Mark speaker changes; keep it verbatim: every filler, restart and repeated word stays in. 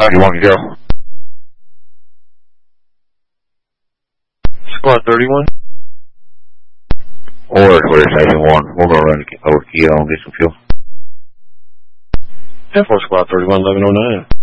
Speaker 1: ninety-one, zero.
Speaker 2: Squad thirty-one.
Speaker 1: Or Twitter Station one. We're going to run over to Kilo and get some fuel.
Speaker 2: ten four Squad thirty-one, eleven oh nine.